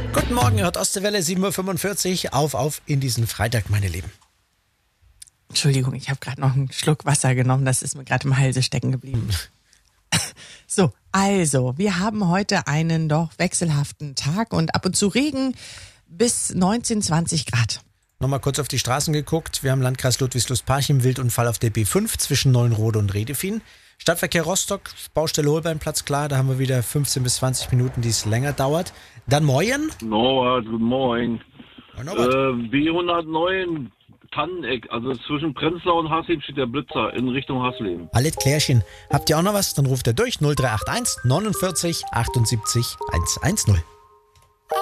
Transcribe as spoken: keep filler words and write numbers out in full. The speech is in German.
Guten Morgen, ihr hört Ostwelle sieben Uhr fünfundvierzig. Auf, auf in diesen Freitag, meine Lieben. Entschuldigung, ich habe gerade noch einen Schluck Wasser genommen, das ist mir gerade im Halse stecken geblieben. So, also, wir haben heute einen doch wechselhaften Tag und ab und zu Regen bis neunzehn, zwanzig Grad. Nochmal kurz auf die Straßen geguckt. Wir haben Landkreis Ludwigslust-Parchim, Wildunfall auf der B fünf zwischen Neuenrode und Redefin. Stadtverkehr Rostock, Baustelle Holbeinplatz, klar, da haben wir wieder fünfzehn bis zwanzig Minuten, die es länger dauert. Dann Moyen. Norbert, guten Morgen. Ja, Norbert. Äh, B hundertneun, Tanneneck, also zwischen Prenzlau und Hasleben steht der Blitzer in Richtung Hasleben. Alles klärchen. Habt ihr auch noch was? Dann ruft er durch null drei acht eins neunundvierzig achtundsiebzig hundertzehn.